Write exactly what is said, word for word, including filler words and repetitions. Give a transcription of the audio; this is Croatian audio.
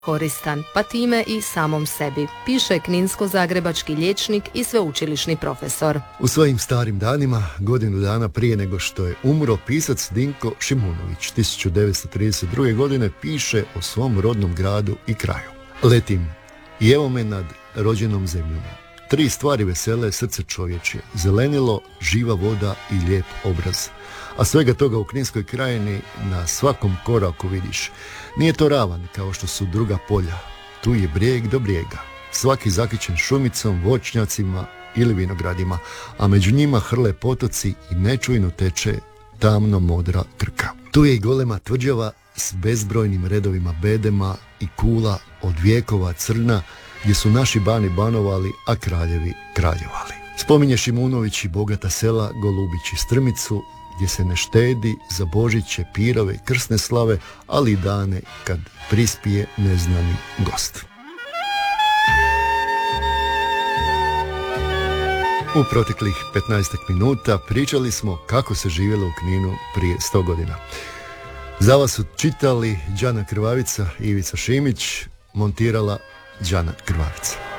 koristan, pa time i samom sebi, piše kninsko-zagrebački liječnik i sveučilišni profesor. U svojim starim danima, godinu dana prije nego što je umro, pisac Dinko Šimunović tisuću devetsto trideset druge. godine piše o svom rodnom gradu i kraju. Letim i evo me nad rođenom zemljom. Tri stvari vesele srce čovječje, zelenilo, živa voda i lijep obraz. A svega toga u Kninskoj krajini na svakom koraku vidiš. Nije to ravan kao što su druga polja. Tu je brijeg do brijega. Svaki zakićen šumicom, voćnjacima ili vinogradima, a među njima hrle potoci i nečujno teče tamno modra Krka. Tu je i golema tvrđava s bezbrojnim redovima bedema i kula od vijekova crna, gdje su naši bani banovali, a kraljevi kraljevali. Spominje Šimunović i bogata sela Golubić i Strmicu, gdje se ne štedi za Božiće, pirove, krsne slave, ali i dane kad prispije neznani gost. U proteklih petnaestak minuta pričali smo kako se živjelo u Kninu prije sto godina. Za vas su čitali Đana Krvavica i Ivica Šimić, montirala Đana Krvavica.